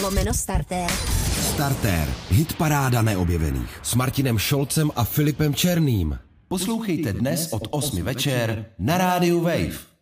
www.radio-wave.cz/starter. Starter. Hitparáda neobjevených. S Martinem Šolcem a Filipem Černým. Poslouchejte dnes od 8 večer na rádiu Wave.